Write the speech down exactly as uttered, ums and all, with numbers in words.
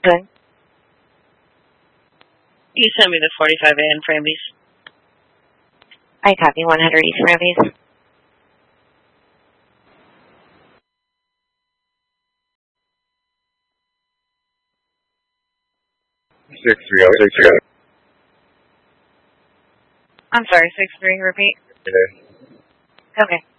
Good. You send me the forty-five A in Frambies. I copy one hundred East Frambies. Six three oh six three. I'm sorry, six three. Repeat. Yeah. Okay.